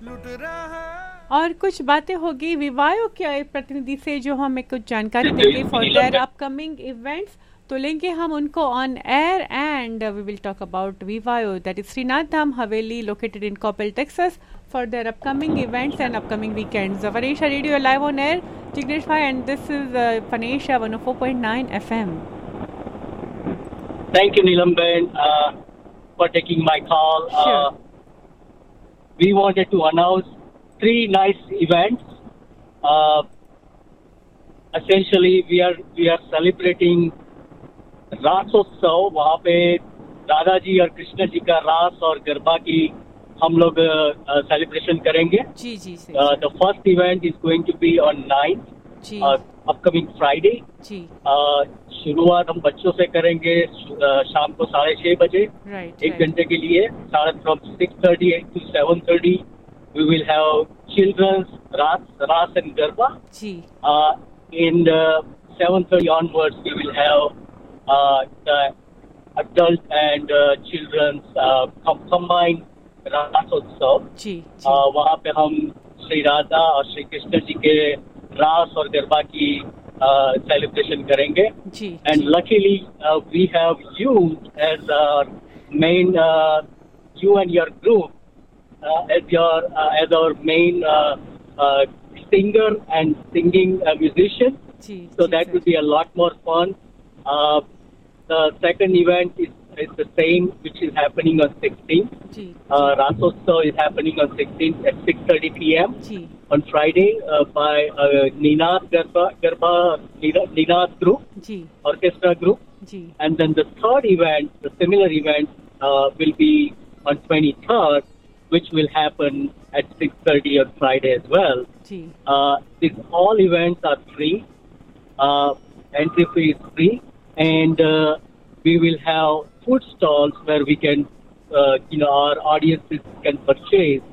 और कुछ बातें होगी विवायो के प्रतिनिधि से जो हमें कुछ जानकारी देंगे फॉर देयर अपकमिंग इवेंट्स, तो लेंगे हम उनको on air and we will talk about विवायो that is Srinath Dham Haveli located in couple Texas for their upcoming events and upcoming weekends. Varesha Radio live on air, Jignesh Bhai, and this is Panesha 104.9 FM. Thank you, Neelam Ben, for taking my call. Sure. We wanted to announce 3 nice events. Essentially, we are celebrating रासोत्सव. वहाँ पे दादाजी और कृष्ण जी का रास और गरबा की हम लोग सेलिब्रेशन करेंगे. जी जी. The first event is going to be on 9th, ji. upcoming Friday. जी. शुरुआत हम बच्चों से करेंगे शाम को 6:30 बजे. Right. 1 घंटे के लिए. From 6:30 to 7:30 we will have children's ras and garba. Ji. In 7:30 onwards we will have the adult and children's combined रासोत्सव. जी. वहाँ पे हम श्री राधा और श्री कृष्ण जी के रास और गरबा की सेलिब्रेशन करेंगे. जी. And luckily we have you as main you and your group as our main singer and singing musician. So that will be a lot more fun. The second event is the same, which is happening on 16th. Rasotsav is happening on 16th at 6:30 p.m. on Friday by Ninath group, orchestra group. And then the third event, the similar event, will be on 23rd, which will happen at 6:30 on Friday as well. These all events are free. Entry fee is free, and we will have food stalls where we can, our audiences can purchase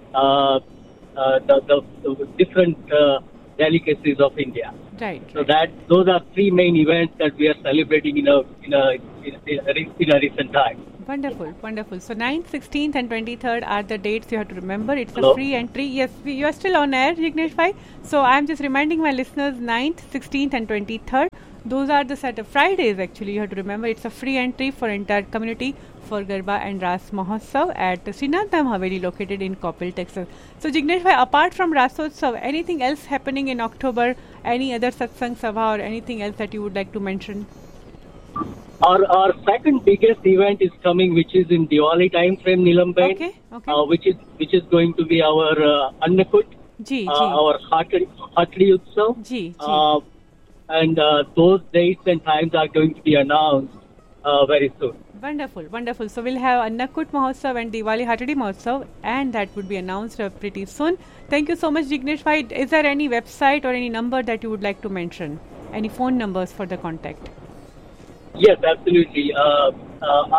the different delicacies of India. Right. So those are 3 main events that we are celebrating in a recent time. Wonderful, wonderful. So 9th, 16th and 23rd are the dates you have to remember. It's Hello? a free entry. Yes, you are still on air, Jignesh Bhai. So I'm just reminding my listeners 9th, 16th and 23rd. Those are the set of Fridays actually. You have to remember it's a free entry for entire community for Garba and Ras Mahotsav at Srinath Dham Haveli located in Coppell, Texas. So Jignesh Bhai, apart from Rasotsav, anything else happening in October? Any other satsang sabha or anything else that you would like to mention? Our second biggest event is coming, which is in Diwali time frame, Neelam Bhai. Okay. Which is going to be our Annakut, our Hatri Utsav. Ji. And those dates and times are going to be announced very soon. Wonderful, wonderful. So we'll have Annakut Mahotsav and Diwali Hatri Mahotsav, and that would be announced pretty soon. Thank you so much, Jignesh Bhai. Is there any website or any number that you would like to mention? Any phone numbers for the contact? Yes, absolutely.